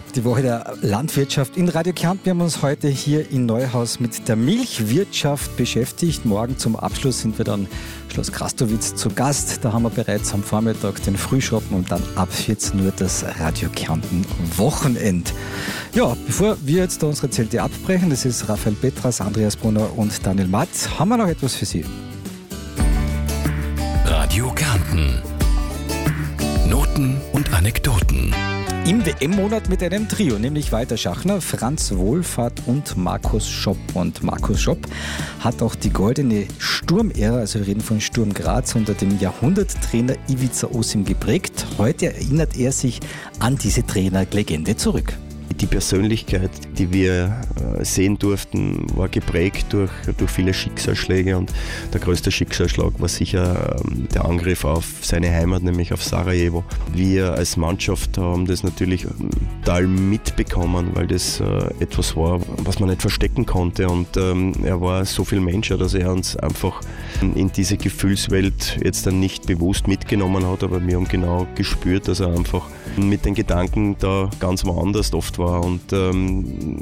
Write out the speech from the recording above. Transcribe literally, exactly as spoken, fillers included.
Die Woche der Landwirtschaft in Radio Kärnten. Wir haben uns heute hier in Neuhaus mit der Milchwirtschaft beschäftigt. Morgen zum Abschluss sind wir dann Schloss Krastowitz zu Gast. Da haben wir bereits am Vormittag den Frühschoppen und dann ab vierzehn Uhr das Radio Kärnten Wochenend. Ja, bevor wir jetzt da unsere Zelte abbrechen, das ist Raphael Petras, Andreas Brunner und Daniel Matt, haben wir noch etwas für Sie. Radio Kärnten. Noten und Anekdoten. Im W M-Monat mit einem Trio, nämlich Walter Schachner, Franz Wohlfahrt und Markus Schopp. Und Markus Schopp hat auch die goldene Sturm-Ära, also wir reden von Sturm Graz, unter dem Jahrhunderttrainer Ivica Osim geprägt. Heute erinnert er sich an diese Trainerlegende zurück. Die Persönlichkeit, die wir sehen durften, war geprägt durch, durch viele Schicksalsschläge, und der größte Schicksalsschlag war sicher der Angriff auf seine Heimat, nämlich auf Sarajevo. Wir als Mannschaft haben das natürlich total mitbekommen, weil das etwas war, was man nicht verstecken konnte, und er war so viel Mensch, dass er uns einfach in diese Gefühlswelt jetzt dann nicht bewusst mitgenommen hat, aber wir haben genau gespürt, dass er einfach mit den Gedanken da ganz woanders oft war, und ähm,